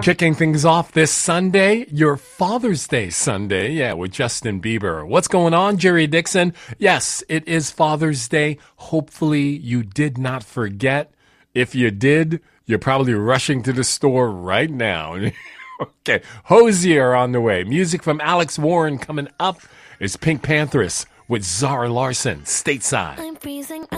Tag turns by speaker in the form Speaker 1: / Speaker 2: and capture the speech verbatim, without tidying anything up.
Speaker 1: Kicking things off this Sunday, your Father's Day Sunday, yeah, with Justin Bieber. What's going on, Jerry Dixon? Yes, it is Father's Day. Hopefully you did not forget. If you did, you're probably rushing to the store right now. Okay, Hosier on the way. Music from Alex Warren coming up is Pink Panthers with Zara Larsson, Stateside.
Speaker 2: I'm freezing.